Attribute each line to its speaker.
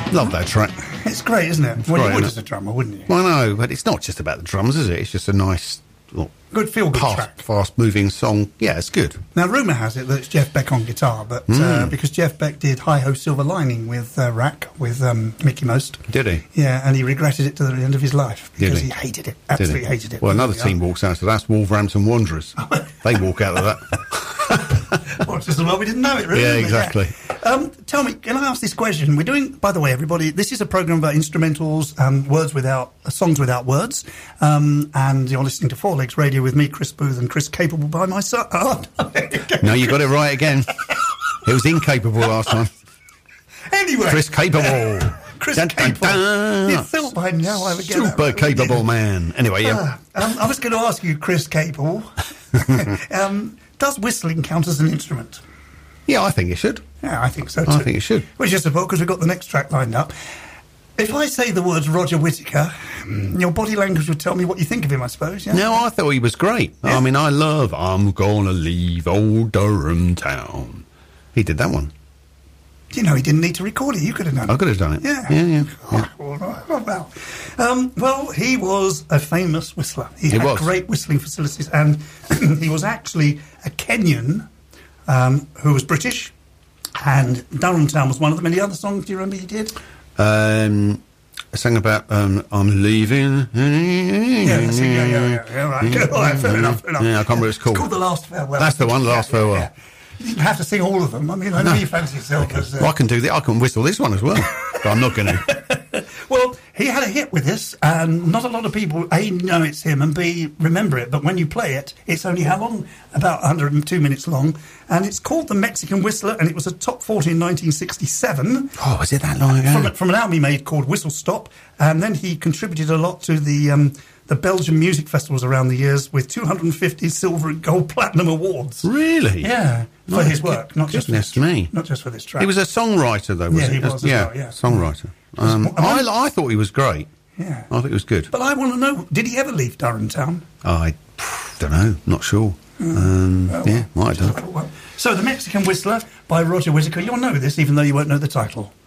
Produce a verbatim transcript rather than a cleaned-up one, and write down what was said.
Speaker 1: Love that track.
Speaker 2: It's great, isn't it?
Speaker 1: It's
Speaker 2: well,
Speaker 1: great,
Speaker 2: you would
Speaker 1: isn't
Speaker 2: as a drummer, wouldn't you?
Speaker 1: Well, no, but it's not just about the drums, is it? It's just a nice, well,
Speaker 2: good feel-good
Speaker 1: fast,
Speaker 2: track.
Speaker 1: fast-moving song. Yeah, it's good.
Speaker 2: Now, rumour has it that it's Jeff Beck on guitar, but
Speaker 1: Mm.
Speaker 2: uh, because Jeff Beck did Hi-Ho Silver Lining with uh, Rack, with um, Mickey Most.
Speaker 1: Did he?
Speaker 2: Yeah, and he regretted it to the end of his life because
Speaker 1: Did he?
Speaker 2: he hated it,
Speaker 1: Did
Speaker 2: absolutely
Speaker 1: he?
Speaker 2: hated it.
Speaker 1: Well, another
Speaker 2: Yeah.
Speaker 1: team walks out, so that's Wolverhampton Wanderers. They walk out of that.
Speaker 2: Well, just as well we didn't know it, really.
Speaker 1: Yeah,
Speaker 2: isn't it?
Speaker 1: exactly.
Speaker 2: Yeah. Um, tell me, can I ask this question? We're doing, by the way, everybody, this is a programme about instrumentals, um, words without, uh, songs without words, um, and you're listening to Four Legs Radio with me, Chris Booth, and Chris Capable by my side. Oh,
Speaker 1: No, you got it right again. It was incapable last time.
Speaker 2: Anyway.
Speaker 1: Chris Capable.
Speaker 2: Chris
Speaker 1: Dun, dun,
Speaker 2: Capable.
Speaker 1: dun.
Speaker 2: You thought by now I would get that
Speaker 1: Super
Speaker 2: right,
Speaker 1: capable
Speaker 2: wouldn't you?
Speaker 1: man. Anyway, yeah.
Speaker 2: Ah, um, I was going to ask you, Chris Capable, um, does whistling count as an instrument?
Speaker 1: Yeah, I think it should.
Speaker 2: Yeah, I think so too.
Speaker 1: I think it should.
Speaker 2: Which is about because we've got the next track lined up. If I say the words Roger Whittaker, your body language would tell me what you think of him, I suppose. Yeah?
Speaker 1: No, I thought he was great.
Speaker 2: Yeah.
Speaker 1: I mean, I love I'm Gonna Leave Old Durham Town. He did that one.
Speaker 2: You know, he didn't need to record it. You could have done it.
Speaker 1: I could have done it.
Speaker 2: Yeah.
Speaker 1: Yeah, yeah. yeah.
Speaker 2: Oh, well, um, well, he was a famous whistler. He,
Speaker 1: He
Speaker 2: had
Speaker 1: was.
Speaker 2: great whistling facilities, and he was actually a Kenyan um, who was British, and Durham Town was one of the many other songs. Do you remember he did?
Speaker 1: Um, I sang about um, I'm leaving.
Speaker 2: Yeah, that's it. yeah, yeah, yeah, yeah, right. All right, fair enough, fair enough.
Speaker 1: Yeah, I can't remember what it's called.
Speaker 2: It's called The Last Farewell.
Speaker 1: That's the one, The Last Farewell.
Speaker 2: Yeah. You didn't have to sing all of them. I mean, I know
Speaker 1: No.
Speaker 2: you fancy yourself as...
Speaker 1: Well,
Speaker 2: Uh,
Speaker 1: I can do that. I can whistle this one as well, but I'm not going to.
Speaker 2: well, he had a hit with this, and not a lot of people, A, know it's him, and B, remember it. But when you play it, it's only how long? About one hundred two minutes long. And it's called The Mexican Whistler, and it was a top forty in nineteen sixty-seven.
Speaker 1: Oh, was it that long ago?
Speaker 2: From, from an album he made called Whistle Stop. And then he contributed a lot to the... Um, the Belgian music festivals around the years with two hundred fifty silver and gold platinum awards.
Speaker 1: Really?
Speaker 2: Yeah, for
Speaker 1: My
Speaker 2: his work, not just for
Speaker 1: goodness
Speaker 2: this,
Speaker 1: me.
Speaker 2: not just for this track.
Speaker 1: He was a songwriter, though, was
Speaker 2: Yeah,
Speaker 1: he?
Speaker 2: he was as
Speaker 1: yeah,
Speaker 2: well, yeah.
Speaker 1: songwriter. Um, I, I thought he was great.
Speaker 2: Yeah.
Speaker 1: I think it was good.
Speaker 2: But I want to know, did he ever leave Durham Town?
Speaker 1: I don't know, not sure. Um,
Speaker 2: Well,
Speaker 1: yeah, might have
Speaker 2: just
Speaker 1: done.
Speaker 2: a little one. So, The Mexican Whistler by Roger Whittaker. You'll know this, even though you won't know the title.